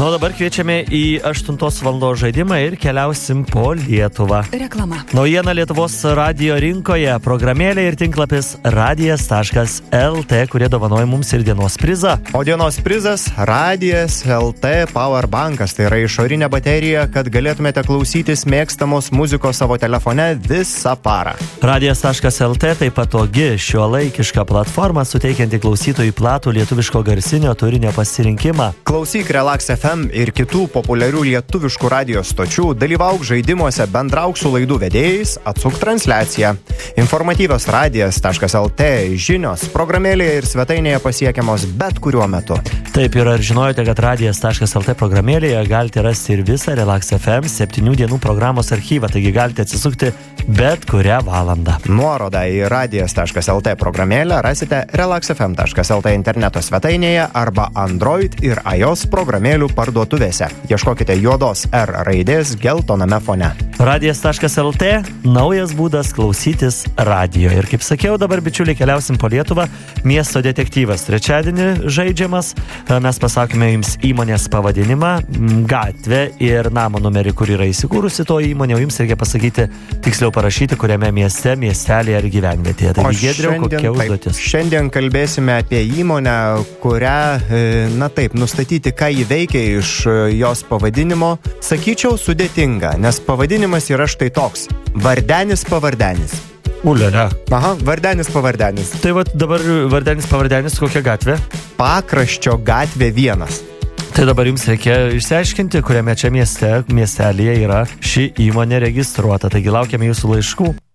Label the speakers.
Speaker 1: Nu, dabar kviečiame į 8 valandos žaidimą ir keliausim po Lietuvą.
Speaker 2: Reklama.
Speaker 1: Naujiena Lietuvos radio rinkoje, programėlė ir tinklapis radijas.lt, kurie dovanoja mums ir dienos prizą.
Speaker 3: O dienos prizas Radijas LT Powerbankas, tai yra išorinė baterija, kad galėtumėte klausytis mėgstamos muzikos savo telefone visą parą.
Speaker 1: Radijas.lt tai patogi šiuolaikiška platforma, suteikianti klausytojui platų lietuviško garsinio turinio pasirinkimą.
Speaker 3: Klausyk Relax FM ir kitų populiarių lietuviškų radijos stočių, dalyvauk žaidimuose, bendrauk su laidų vedėjais, atsuk transliaciją. Informatyvios radijas.lt žinios programėlėje ir svetainėje pasiekiamos bet kuriuo metu.
Speaker 1: Taip, ir ar žinojote, kad radijas.lt programėlėje galite rasti ir visą Relax FM 7 dienų programos archyvą, taigi galite atsisukti bet kurią valandą.
Speaker 3: Nuorodą į radijas.lt programėlę rasite relaxfm.lt interneto svetainėje arba Android ir iOS programėlių parduotuvėse. Ieškokite juodos R raidės geltoname fone.
Speaker 1: Radijas.lt – naujas būdas klausytis radijo. Ir kaip sakiau, dabar, bičiuliai, keliausim po Lietuvą. Miesto detektyvas trečiadienį žaidžiamas. Mes pasakome jums įmonės pavadinimą, gatvę ir namo numerį, kur yra įsikūrusi to įmonė. O jums reikia pasakyti, tiksliau parašyti, kuriame mieste, miestelėje ar gyvenvietėje. Taigi, Giedriau, kokia užduotis?
Speaker 3: Šiandien kalbėsime apie įmonę, kurią, nustatyti, ką ji veikia iš jos pavadinimo, sakyčiau, sudėtinga, nes pavadinimas yra štai toks. Vardenis pavardenis.
Speaker 1: Ulialia.
Speaker 3: Aha, Vardenis pavardenis.
Speaker 1: Tai va dabar Vardenis pavardenis, kokia gatvė?
Speaker 3: Pakraščio gatvė 1.
Speaker 1: Tai dabar jums reikia išsiaiškinti, kuriame čia miestelėje yra ši įmonė registruota. Taigi laukiame jūsų laiškų.